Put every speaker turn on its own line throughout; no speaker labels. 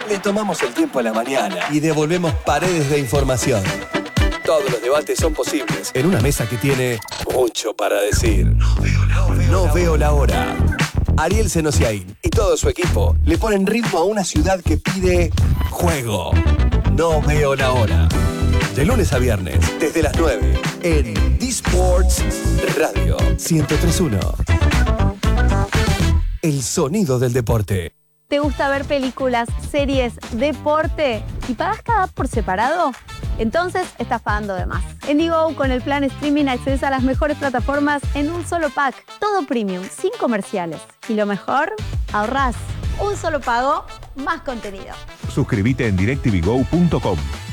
Le tomamos el tiempo a la mañana y devolvemos paredes de información. Todos los debates son posibles en una mesa que tiene mucho para decir. No veo la hora. Ariel Senosiaín y todo su equipo le ponen ritmo a una ciudad que pide juego. No veo la hora. De lunes a viernes, desde las 9, en D-Sports Radio 103.1. El sonido del deporte.
¿Te gusta ver películas, series, deporte y pagas cada app por separado? Entonces estás pagando de más. En Digo, con el plan streaming accedes a las mejores plataformas en un solo pack. Todo premium, sin comerciales. Y lo mejor, ahorrás. Un solo pago, más contenido.
Suscríbete en DirecTVGo.com.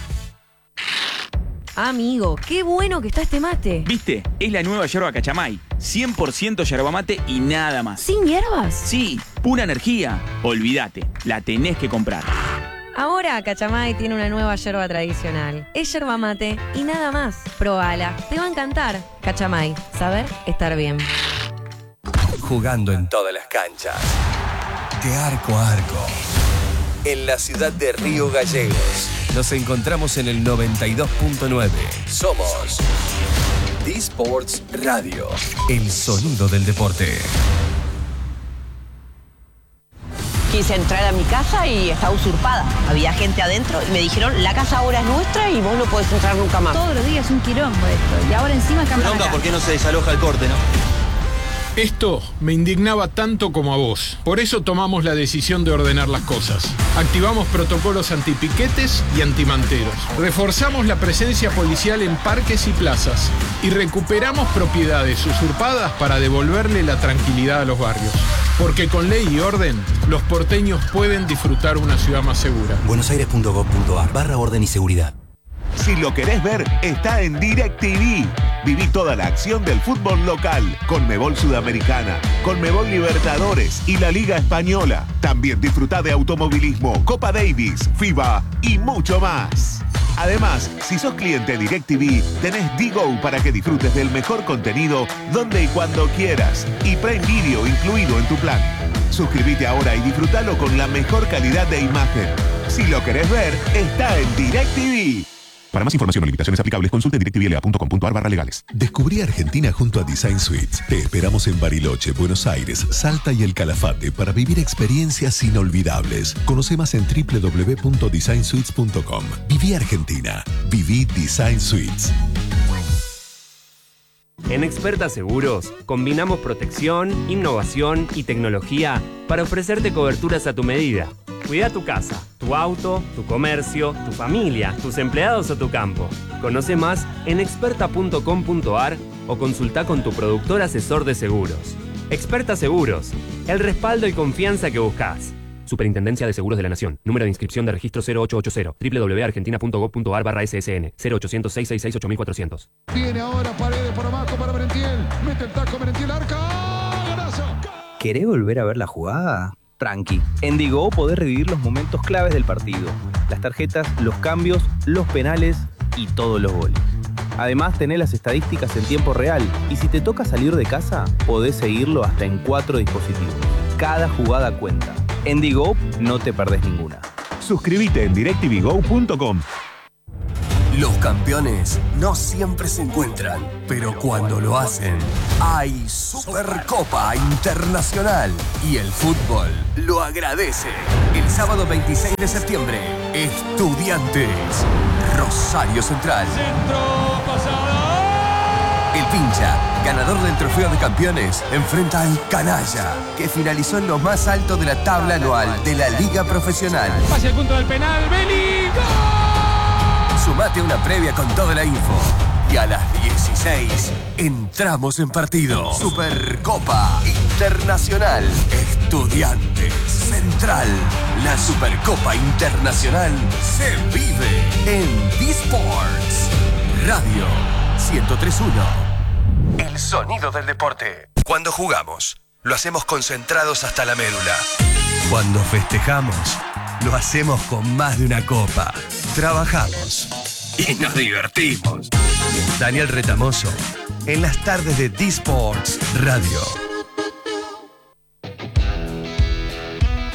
Amigo, qué bueno que está este mate.
¿Viste? Es la nueva yerba Cachamay. 100% yerba mate y nada más.
¿Sin hierbas?
Sí, pura energía. Olvídate, la tenés que comprar.
Ahora Cachamay tiene una nueva yerba tradicional. Es yerba mate y nada más. Probala, te va a encantar. Cachamay, saber estar bien.
Jugando en todas las canchas. De arco a arco. En la ciudad de Río Gallegos. Nos encontramos en el 92.9. Somos D-Sports Radio. El sonido del deporte.
Quise entrar a mi casa y estaba usurpada. Había gente adentro y me dijeron, la casa ahora es nuestra y vos no podés entrar nunca más.
Todos los días un quilombo esto. Y ahora encima cambian.
¿Por qué no se desaloja el corte, no?
Esto me indignaba tanto como a vos. Por eso tomamos la decisión de ordenar las cosas. Activamos protocolos antipiquetes y antimanteros. Reforzamos la presencia policial en parques y plazas. Y recuperamos propiedades usurpadas para devolverle la tranquilidad a los barrios. Porque con ley y orden, los porteños pueden disfrutar una ciudad más segura.
buenosaires.gov.ar/orden y seguridad.
Si lo querés ver, está en DirecTV. Viví toda la acción del fútbol local, Conmebol Sudamericana, Conmebol Libertadores y la Liga Española. También disfrutá de automovilismo, Copa Davis, FIBA y mucho más. Además, si sos cliente DirecTV, tenés Digo para que disfrutes del mejor contenido donde y cuando quieras. Y Prime Video incluido en tu plan. Suscríbete ahora y disfrutalo con la mejor calidad de imagen. Si lo querés ver, está en DirecTV. Para más información o limitaciones aplicables, consulte directvla.com.ar/legales.
Descubrí Argentina junto a Design Suites. Te esperamos en Bariloche, Buenos Aires, Salta y El Calafate para vivir experiencias inolvidables. Conoce más en www.designsuites.com. Viví Argentina. Viví Design Suites.
En Experta Seguros, combinamos protección, innovación y tecnología para ofrecerte coberturas a tu medida. Cuida tu casa, tu auto, tu comercio, tu familia, tus empleados o tu campo. Conoce más en experta.com.ar o consulta con tu productor asesor de seguros. Experta Seguros, el respaldo y confianza que buscas. Superintendencia de Seguros de la Nación. Número de inscripción de registro 0880. www.argentina.gov.ar/ssn 0800 666 8400.
Viene ahora Paredes por abajo para Merentiel. Mete el taco Merentiel, arca. ¡Golazo!
¿Querés volver a ver la jugada? Tranqui. En Digo podés revivir los momentos claves del partido. Las tarjetas, los cambios, los penales y todos los goles. Además, tenés las estadísticas en tiempo real. Y si te toca salir de casa, podés seguirlo hasta en 4 dispositivos. Cada jugada cuenta. En Digo no te perdés ninguna.
Suscríbete en directvgo.com.
Los campeones no siempre se encuentran, pero cuando lo hacen, hay Supercopa Internacional y el fútbol lo agradece. El sábado 26 de septiembre, Estudiantes, Rosario Central.
Centro, pasada.
El Pincha, ganador del Trofeo de Campeones, enfrenta al Canalla, que finalizó en lo más alto de la tabla anual de la Liga Profesional.
Hacia el punto del penal, Beli.
Sumate a una previa con toda la info. Y a las 16 entramos en partido. Supercopa Internacional. Estudiantes Central. La Supercopa Internacional se vive en D-Sports Radio 103.1. El sonido del deporte. Cuando jugamos, lo hacemos concentrados hasta la médula. Cuando festejamos, lo hacemos con más de una copa. Trabajamos y nos divertimos. Daniel Retamoso, en las tardes de D-Sports Radio.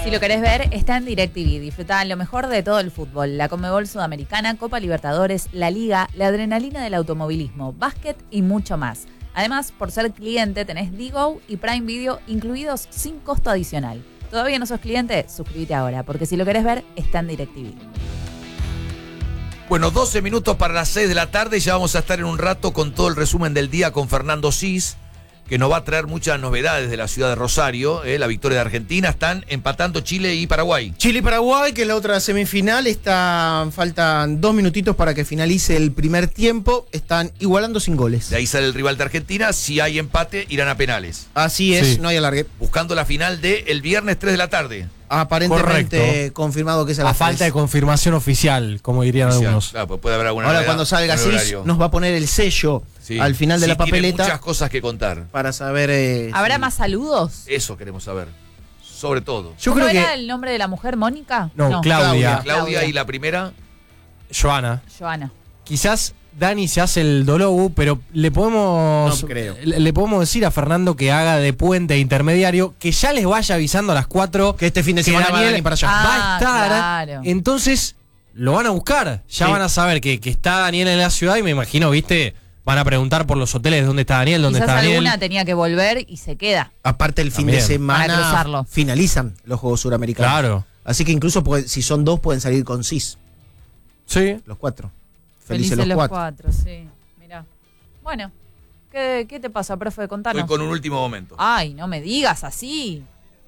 Si lo querés ver, está en DirecTV. Disfrutá lo mejor de todo el fútbol. La Conmebol Sudamericana, Copa Libertadores, la Liga, la adrenalina del automovilismo, básquet y mucho más. Además, por ser cliente, tenés Digo y Prime Video incluidos sin costo adicional. ¿Todavía no sos cliente? Suscríbete ahora, porque si lo querés ver, está en DirecTV.
Bueno, 12 minutos para las 6 de la tarde. Ya vamos a estar en un rato con todo el resumen del día con Fernando Cis, que nos va a traer muchas novedades de la ciudad de Rosario. La victoria de Argentina. Están empatando Chile y Paraguay.
Chile y Paraguay, que es la otra semifinal. Faltan 2 minutitos para que finalice el primer tiempo. Están igualando sin goles.
De ahí sale el rival de Argentina. Si hay empate, irán a penales.
Así es, sí. No hay alargue.
Buscando la final del viernes 3 de la tarde.
Aparentemente
correcto.
Confirmado que es a las 3.
Falta de confirmación oficial, como dirían algunos.
Claro, pues puede haber alguna
Ahora
novedad,
cuando salga Cis nos va a poner el sello al final de la papeleta.
Tiene muchas cosas que contar.
Para saber...
¿Habrá más saludos?
Eso queremos saber. Sobre todo.
¿Cómo era el nombre de la mujer? ¿Mónica?
No, Claudia.
Claudia y la primera...
Joana. Quizás Dani se hace el Dolobu, pero le podemos decir a Fernando que haga de puente intermediario, que ya les vaya avisando a las 4
que este fin de semana
Daniel
Dani para allá.
Va a estar.
Claro.
Entonces lo van a buscar. Ya van a saber que está Daniel en la ciudad y me imagino, viste, van a preguntar por los hoteles dónde está Daniel, dónde
Quizás
está Daniel.
alguna tenía que volver y se queda.
Aparte el fin de semana finalizan los Juegos Suramericanos.
Claro.
Así que incluso si son 2 pueden salir con Cis.
Sí.
Los 4.
Felices los 4, sí. Mirá. Bueno, ¿qué te pasa, profe? Contanos.
Voy con un último momento.
Ay, no me digas así.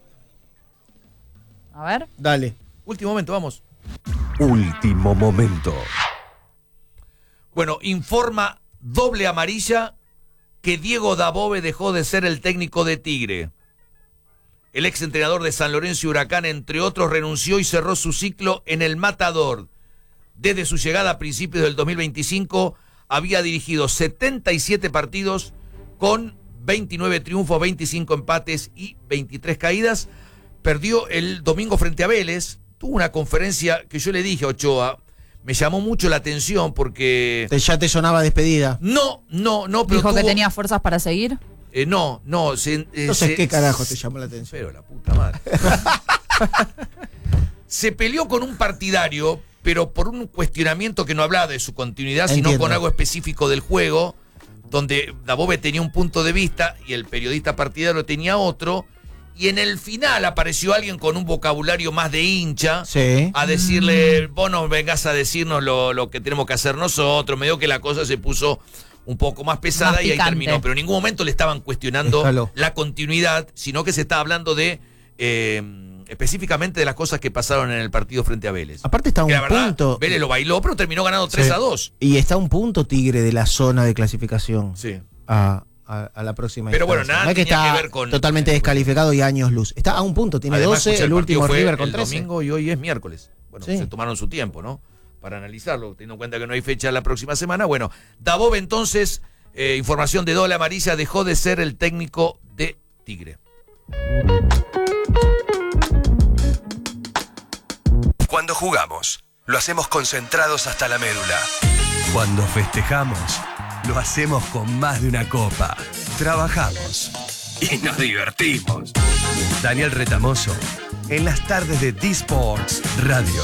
A ver.
Dale.
Último momento, vamos.
Último momento.
Bueno, informa doble amarilla que Diego Dabove dejó de ser el técnico de Tigre. El ex entrenador de San Lorenzo y Huracán, entre otros, renunció y cerró su ciclo en el Matador. Desde su llegada a principios del 2025, había dirigido 77 partidos con 29 triunfos, 25 empates y 23 caídas. Perdió el domingo frente a Vélez. Tuvo una conferencia que yo le dije a Ochoa, me llamó mucho la atención porque...
¿Ya te sonaba despedida?
No, pero
¿dijo que tenía fuerzas para seguir?
No.
Entonces, ¿qué carajo te llamó la atención?
Pero la puta madre. Se peleó con un partidario, pero por un cuestionamiento que no hablaba de su continuidad, sino con algo específico del juego, donde Dabove tenía un punto de vista y el periodista partidario tenía otro, y en el final apareció alguien con un vocabulario más de hincha, a decirle, vos no vengas a decirnos lo que tenemos que hacer nosotros. Me dio que la cosa se puso un poco más pesada y ahí terminó, pero en ningún momento le estaban cuestionando la continuidad, sino que se estaba hablando de... específicamente de las cosas que pasaron en el partido frente a Vélez.
Aparte está un punto.
Vélez lo bailó, pero terminó ganando 3-2.
Y está un punto Tigre de la zona de clasificación a la próxima.
Pero bueno, nada
no es que está que ver con, totalmente descalificado y años luz. Está a un punto, tiene además, 12, el último
fue
River con
el
13.
Domingo y hoy es miércoles. Bueno, se tomaron su tiempo, ¿no? Para analizarlo, teniendo en cuenta que no hay fecha la próxima semana. Bueno, Dabove entonces, información de doble amarilla, dejó de ser el técnico de Tigre.
Cuando jugamos, lo hacemos concentrados hasta la médula. Cuando festejamos, lo hacemos con más de una copa. Trabajamos y nos divertimos. Daniel Retamoso, en las tardes de D-Sports Radio.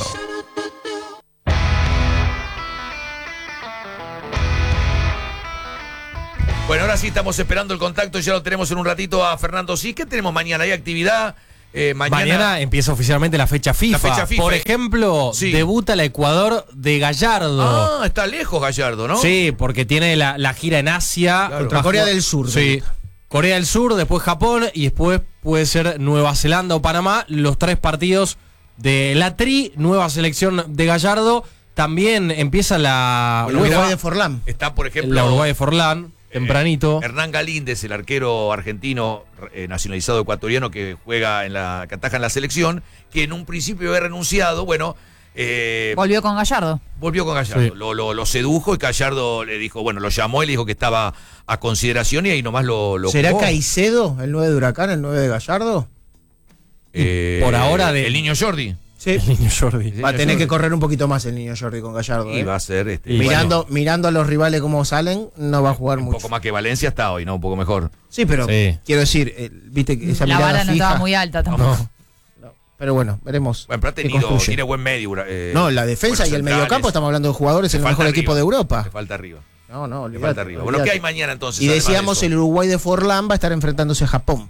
Bueno, ahora sí estamos esperando el contacto, ya lo tenemos en un ratito a Fernando Cis. ¿Qué tenemos mañana? ¿Hay actividad?
Mañana empieza oficialmente la fecha FIFA. Por ejemplo, debuta el Ecuador de Gallardo.
Ah, está lejos Gallardo, ¿no?
Sí, porque tiene la gira en Asia.
Contra Corea del Sur.
Sí. Corea del Sur, después Japón y después puede ser Nueva Zelanda o Panamá. Los 3 partidos de la nueva selección de Gallardo. También empieza la
Uruguay de Forlán.
Está, por ejemplo,
la Uruguay de Forlán. Tempranito.
Hernán Galíndez, el arquero argentino nacionalizado ecuatoriano que ataja en la selección, que en un principio había renunciado,
volvió con Gallardo.
Sí. Lo sedujo y Gallardo le dijo, lo llamó y le dijo que estaba a consideración y ahí nomás lo
¿Será
ocupó.
Caicedo, el 9 de Huracán, el 9 de Gallardo?
Por ahora
el niño Jordi.
Sí.
El niño Jordi.
Va a tener que correr un poquito más el niño Jordi con Gallardo.
Y va a ser
mirando a los rivales cómo salen, no va a jugar mucho.
Un poco más que Valencia está hoy, ¿no? Un poco mejor.
Sí, pero quiero decir, viste que esa
la
mirada
vara no
fija,
estaba muy alta tampoco.
Pero bueno, veremos.
Bueno, pero ha tiene buen medio.
No, la defensa y el mediocampo, estamos hablando de jugadores en el mejor equipo de Europa.
Le falta arriba.
No,
le falta arriba. Bueno, ¿qué hay mañana entonces?
Y decíamos, el Uruguay de Forlán va a estar enfrentándose a Japón.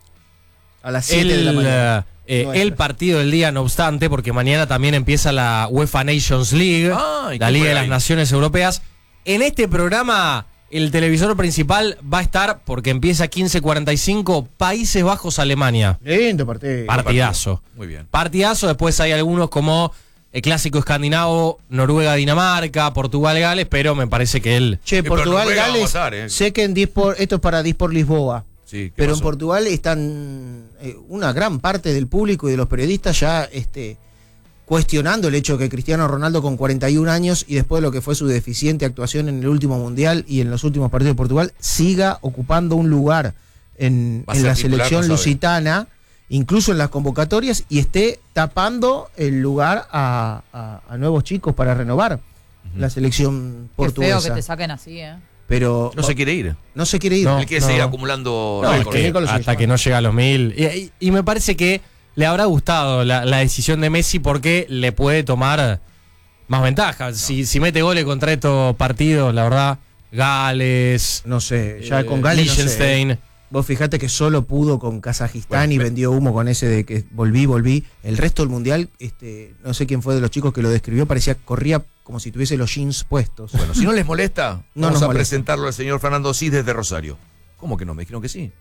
A las 7 de la mañana.
El partido del día, no obstante, porque mañana también empieza la UEFA Nations League, la Liga de las Naciones Europeas. En este programa, el televisor principal va a estar, porque empieza 15:45, Países Bajos-Alemania.
Lindo partido.
Partidazo.
Muy bien.
Partidazo, después hay algunos como el clásico escandinavo, Noruega-Dinamarca, Portugal-Gales, pero me parece que
Portugal-Gales, sé que esto es para Disport Lisboa.
Sí,
pero
pasó?
En Portugal están una gran parte del público y de los periodistas ya cuestionando el hecho de que Cristiano Ronaldo, con 41 años y después de lo que fue su deficiente actuación en el último Mundial y en los últimos partidos de Portugal, siga ocupando un lugar en la selección lusitana, incluso en las convocatorias, y esté tapando el lugar a nuevos chicos para renovar la selección portuguesa.
Qué feo que te saquen así,
Pero
no se quiere ir.
No se quiere ir.
Él quiere seguir acumulando
hasta que no llega a los 1000. Y me parece que le habrá gustado la decisión de Messi, porque le puede tomar más ventaja. Si mete goles contra estos partidos, la verdad, Gales,
no sé, ya con Gales,
Liechtenstein.
No sé. Vos fijate que solo pudo con Kazajistán y vendió humo con ese de que volví. El resto del mundial, no sé quién fue de los chicos que lo describió, corría como si tuviese los jeans puestos.
Bueno, si no les molesta, vamos a
molesta.
presentarlo al señor Fernando Cis desde Rosario. ¿Cómo que no? Me dijeron que sí.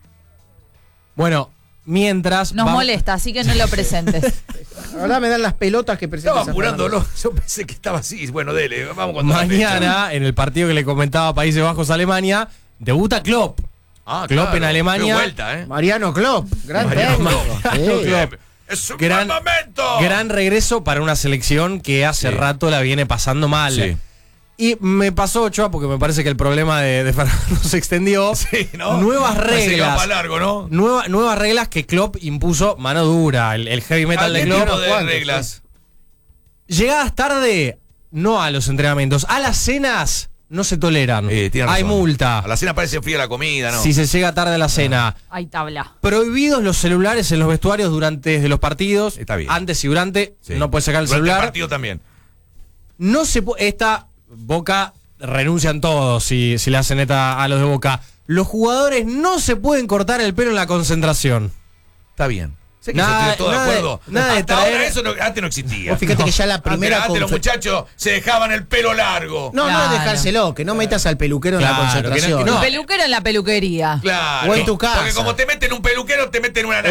Bueno, mientras...
Nos molesta, así que no lo presentes.
Ahora me dan las pelotas que presentes.
Estaba apurándolo, yo pensé que estaba así. Bueno, dele, vamos con
mañana, en el partido que le comentaba Países Bajos-Alemania, debuta Klopp. Klopp en Alemania.
Vuelta,
Mariano Klopp, gran técnico.
Klopp.
Es un gran momento.
Gran regreso para una selección que hace rato la viene pasando mal.
Sí.
Y me pasó, Ochoa, porque me parece que el problema de Fernando se extendió.
Sí, ¿no?
Nuevas reglas.
Para largo, ¿no?
Nuevas reglas que Klopp impuso, mano dura, el heavy metal de Klopp.
De reglas.
Llegadas tarde, no a los entrenamientos, a las cenas. No se toleran. Hay multa.
A la cena parece fría la comida, ¿no?
Si se llega tarde a la cena.
Hay tabla.
Prohibidos los celulares en los vestuarios desde los partidos.
Está bien.
Antes y durante. Sí. No puedes sacar el celular.
El partido también.
No se puede. Esta Boca renuncian todos si le hacen a los de Boca. Los jugadores no se pueden cortar el pelo en la concentración.
Está bien. Sé que nada, todo de acuerdo.
Nada
hasta ahora eso antes no existía.
Fíjate que ya la primera.
Antes los muchachos se dejaban el pelo largo.
No es dejárselo, que no metas al peluquero en la concentración.
El peluquero en la peluquería.
Claro.
O en tu casa.
Porque como te meten un peluquero, te meten una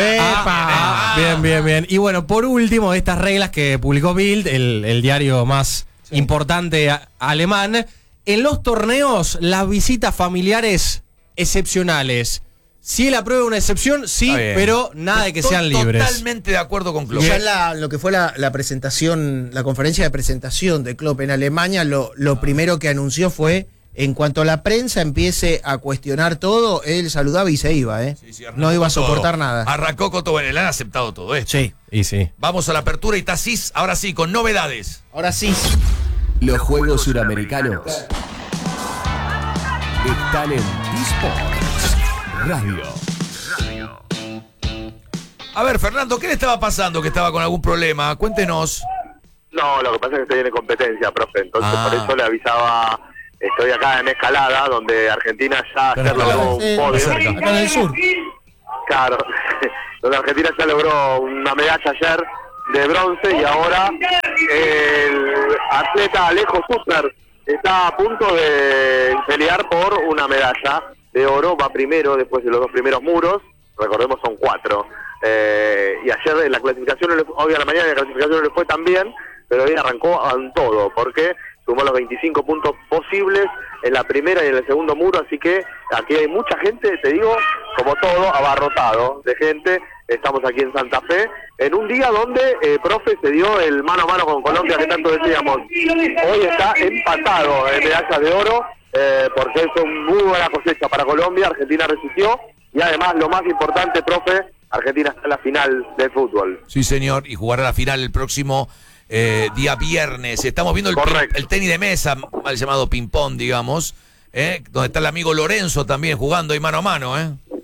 Bien. Y bueno, por último, estas reglas que publicó Bild, el diario más importante alemán, en los torneos, las visitas familiares excepcionales. Si él aprueba una excepción, sí, pero nada de que sean libres.
Totalmente de acuerdo con Klopp.
Ya lo que fue la presentación, la conferencia de presentación de Klopp en Alemania, lo primero que anunció fue, en cuanto la prensa empiece a cuestionar todo, él saludaba y se iba,
Sí,
no iba a soportar nada.
Arrancó con todo, él ha aceptado todo esto.
Sí.
Y sí.
Vamos a la apertura y está Cis, ahora sí, con novedades.
Ahora sí.
Los Juegos Suramericanos están en Disport Radio.
A ver, Fernando, ¿qué le estaba pasando? Que estaba con algún problema. Cuéntenos.
No, lo que pasa es que estoy en competencia, profe. Entonces, por eso le avisaba. Estoy acá en Escalada, donde Argentina ya logró un podio.
Acá en el sur.
Claro, donde Argentina ya logró una medalla ayer de bronce y ahora el atleta Alejo Sutter está a punto de pelear por una medalla de oro, va primero después de los dos primeros muros, recordemos son 4. Y ayer en la clasificación, hoy a la mañana en la clasificación no le fue tan bien, pero hoy arrancó en todo, porque sumó los 25 puntos posibles en la primera y en el segundo muro, así que aquí hay mucha gente, te digo, como todo, abarrotado de gente. Estamos aquí en Santa Fe, en un día donde, profe, se dio el mano a mano con Colombia que tanto decíamos. Hoy está empatado en medallas de oro, porque es una muy buena cosecha para Colombia. Argentina resistió y además, lo más importante, profe, Argentina está en la final del fútbol.
Sí, señor, y jugará la final el próximo día viernes. Estamos viendo el tenis de mesa, mal llamado ping-pong, digamos, donde está el amigo Lorenzo también jugando ahí mano a mano,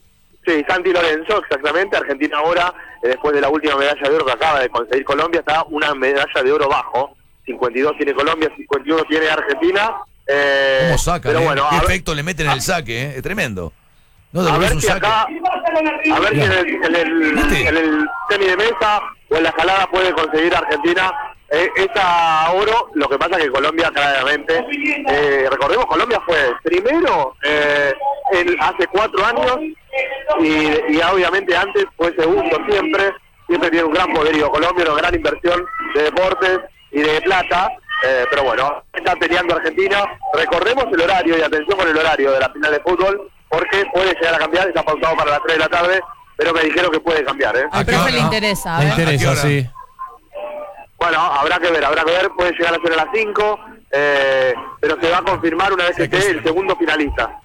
Sí, Santi Lorenzo, exactamente. Argentina ahora, después de la última medalla de oro que acaba de conseguir Colombia, está una medalla de oro bajo. 52 tiene Colombia, 51 tiene Argentina.
¿Cómo sacan?
Pero bueno,
¿Qué efecto le meten en el saque? Es tremendo. No,
a ver si acá, a ver si en el tenis de mesa o en la escalada puede conseguir Argentina esa oro. Lo que pasa es que Colombia claramente, recordemos, Colombia fue primero hace 4 años y obviamente antes fue segundo siempre tiene un gran poderío. Colombia, una gran inversión de deportes y de plata. Pero bueno, está peleando Argentina. Recordemos el horario y atención con el horario de la final de fútbol, porque puede llegar a cambiar. Está pautado para las 3 de la tarde, pero me dijeron que puede cambiar.
Al profe le interesa.
Le interesa, sí.
Bueno, habrá que ver. Puede llegar a ser a las 5, pero se va a confirmar una vez que esté el segundo finalista.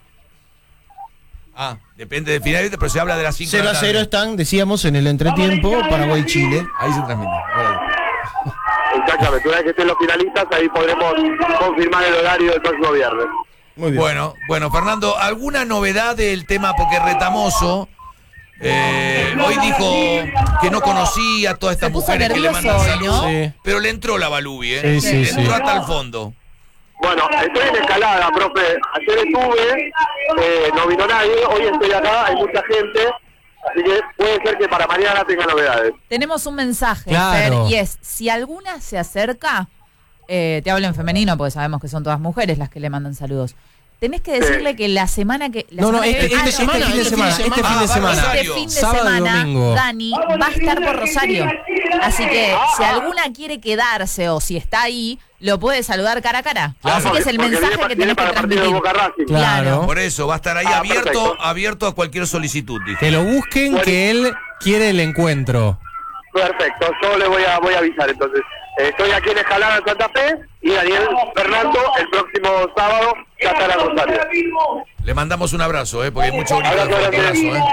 Depende del finalista, pero se habla de las 5 de la tarde.
0-0 están, decíamos, en el entretiempo, Paraguay-Chile.
Ahí se transmite.
Exactamente, una vez que estén los finalistas, ahí podremos confirmar el horario del próximo viernes.
Muy bien. Bueno, Fernando, ¿alguna novedad del tema? Porque Retamoso hoy dijo que no conocía a todas estas mujeres que le mandan saludos, ¿no? Pero le entró la Balubi, le entró hasta el fondo.
Bueno, estoy en escalada, profe. Ayer estuve, no vino nadie, hoy estoy acá, hay mucha gente. Así que puede ser que para mañana tenga novedades.
Tenemos un mensaje,
Claro.
Fer, y es, si alguna se acerca, te hablo en femenino porque sabemos que son todas mujeres las que le mandan saludos. Tenés que decirle que la semana que...
Este fin de semana. Sábado y domingo.
Dani va a estar por Rosario. Así que si alguna quiere quedarse o si está ahí, lo puede saludar cara a cara.
Claro,
así que es el mensaje que tenés que transmitir.
Claro.
Por eso va a estar ahí abierto a cualquier solicitud. Dice.
Que lo busquen, que él quiere el encuentro.
Perfecto, yo le voy a avisar entonces. Estoy aquí en Escalada en Santa Fe y Daniel Fernando el próximo sábado ya estará en Rosario.
Le mandamos un abrazo, porque hay mucho bonito abrazo,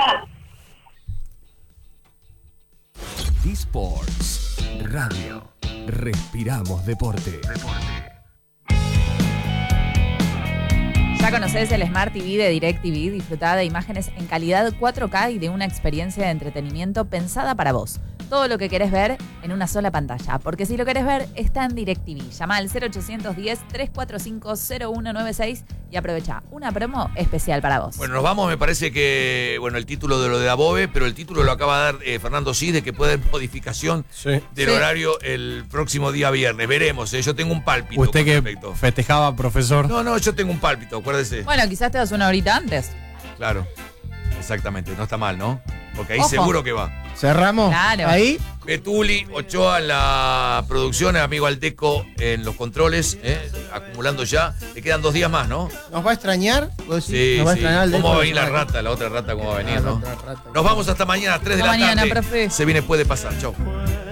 Esports Radio. Respiramos deporte.
Ya conocés el Smart TV de DirecTV, disfrutada de imágenes en calidad 4K y de una experiencia de entretenimiento pensada para vos. Todo lo que querés ver en una sola pantalla, porque si lo querés ver está en DirecTV. Llama al 0810-345-0196 y aprovecha una promo especial para vos.
Bueno, nos vamos, me parece que, el título de lo de Dabove, pero el título lo acaba de dar Fernando Cis, de que puede haber modificación del horario el próximo día viernes. Veremos, yo tengo un pálpito.
¿Usted que festejaba, profesor?
No, yo tengo un pálpito, acuérdese.
Bueno, quizás te das una horita antes.
Claro, exactamente, no está mal, ¿no? Porque ahí
Ojo.
seguro que va.
¿Cerramos?
Claro.
Ahí.
Betuli, Ochoa en la producción, el amigo Alteco en los controles, acumulando ya. Le quedan 2 días más, ¿no?
¿Nos va a extrañar?
Sí,
¿Nos va a extrañar el
¿Cómo va a venir
Deco?
la rata? La otra rata, ¿cómo va a venir, no? Nos vamos hasta mañana, 3 de la
Hasta mañana,
tarde.
profe.
Se viene, puede pasar. Chau.